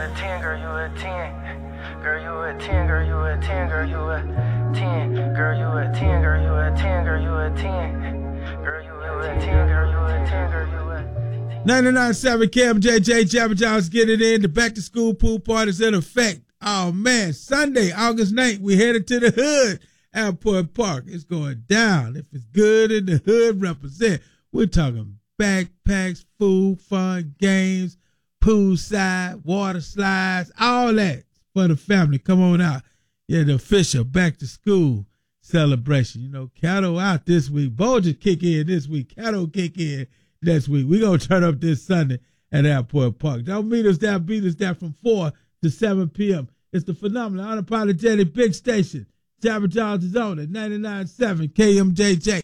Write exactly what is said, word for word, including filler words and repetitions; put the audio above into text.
a ten, girl, you a ten. Girl, you a ten, girl, you a ten, girl, you a ten. Girl, you a ten, girl, you a ten, girl, you a ten. Girl, you a ten, girl, you a ten, girl, you a ninety-nine point seven K M J J, Jabba John's get it in. The back to school pool party's in effect. Oh man, Sunday, August ninth, we headed to the hood. Airport Park. It's going down. If it's good in the hood, represent. We're talking backpacks, food, fun, games, poolside, water slides, all that for the family. Come on out. Yeah, the official back to school celebration. You know, Cattle out this week. Bolger kick in this week. Cattle kick in next week. We're going to turn up this Sunday at Airport Park. Don't meet us down, beat us down from four to seven p.m. It's the phenomenal, unapologetic big station. Jabba John's is on at ninety-nine point seven K M J J.